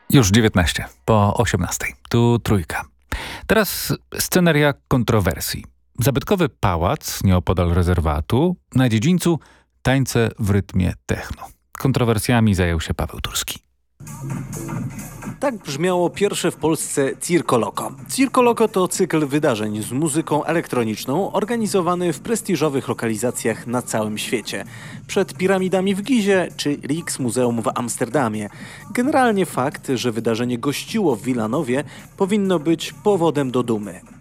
Już 19 po 18. Tu Trójka. Teraz sceneria kontrowersji. Zabytkowy pałac nieopodal rezerwatu, na dziedzińcu tańce w rytmie techno. Kontrowersjami zajął się Paweł Turski. Tak brzmiało pierwsze w Polsce Circo Loco. Circo Loco to cykl wydarzeń z muzyką elektroniczną organizowany w prestiżowych lokalizacjach na całym świecie. Przed piramidami w Gizie czy Rijksmuseum w Amsterdamie. Generalnie fakt, że wydarzenie gościło w Wilanowie powinno być powodem do dumy.